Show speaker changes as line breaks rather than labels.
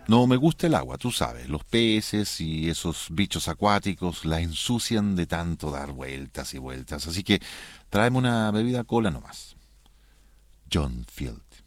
No me gusta el agua, tú sabes, los peces y esos bichos acuáticos la ensucian de tanto dar vueltas y vueltas, así que tráeme una bebida cola nomás. John Field.